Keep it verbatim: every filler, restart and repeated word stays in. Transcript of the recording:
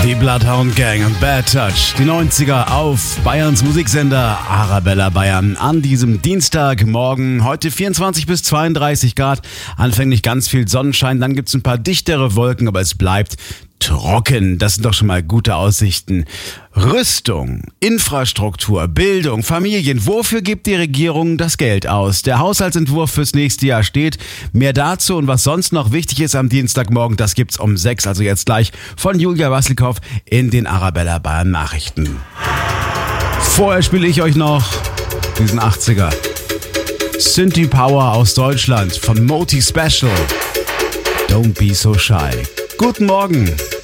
Die Bloodhound Gang und Bad Touch, die neunziger auf Bayerns Musiksender Arabella Bayern an diesem Dienstagmorgen. Heute vierundzwanzig bis zweiunddreißig Grad, anfänglich ganz viel Sonnenschein, dann gibt's ein paar dichtere Wolken, aber es bleibt trocken. Das sind doch schon mal gute Aussichten. Rüstung, Infrastruktur, Bildung, Familien. Wofür gibt die Regierung das Geld aus? Der Haushaltsentwurf fürs nächste Jahr steht. Mehr dazu und was sonst noch wichtig ist am Dienstagmorgen, das gibt's um sechs, also jetzt gleich von Julia Wassilkow in den Arabella Bayern Nachrichten. Vorher spiele ich euch noch diesen achtziger. Synthie Power aus Deutschland von Moti Special. Don't be so shy. Guten Morgen.